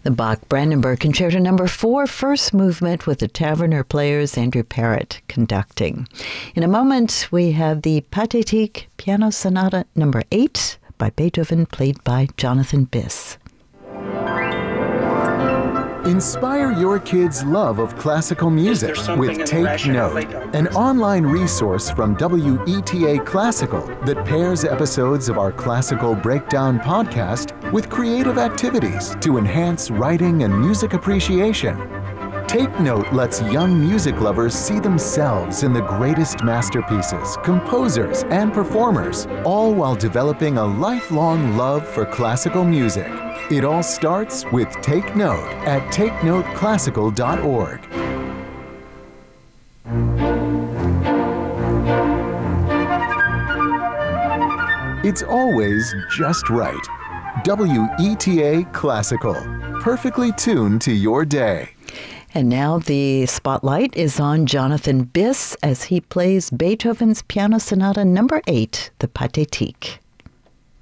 The Bach-Brandenburg Concerto No. 4, first movement with the Taverner Players, Andrew Parrott conducting. In a moment, we have the Pathétique Piano Sonata No. 8 by Beethoven, played by Jonathan Biss. Inspire your kids' love of classical music with Take Note, an online resource from WETA Classical that pairs episodes of our Classical Breakdown podcast with creative activities to enhance writing and music appreciation. Take Note lets young music lovers see themselves in the greatest masterpieces, composers, and performers, all while developing a lifelong love for classical music. It all starts with Take Note at takenoteclassical.org. It's always just right. WETA Classical, perfectly tuned to your day. And now the spotlight is on Jonathan Biss as he plays Beethoven's Piano Sonata No. 8, the Pathétique.